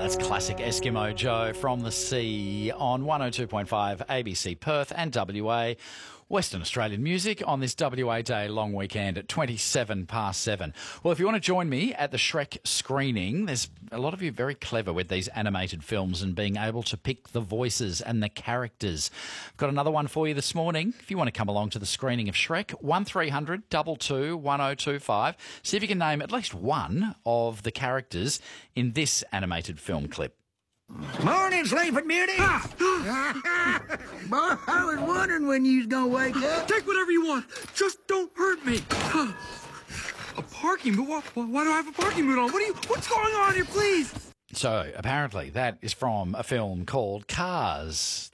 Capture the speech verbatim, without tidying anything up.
That's classic Eskimo Joe from the sea on one oh two point five A B C Perth and W A. Western Australian music on this W A Day long weekend at twenty-seven past seven. Well, if you want to join me at the Shrek screening, there's a lot of you very clever with these animated films and being able to pick the voices and the characters. I've got another one for you this morning. If you want to come along to the screening of Shrek, one three hundred two two one oh two five. See if you can name at least one of the characters in this animated film clip. Morning, Sleeping Beauty. Ah. Boy, I was wondering when you was gonna wake up. Take whatever you want. Just don't hurt me. A parking boot? Why, why do I have a parking boot on? What are you? What's going on here, please? So apparently that is from a film called Cars.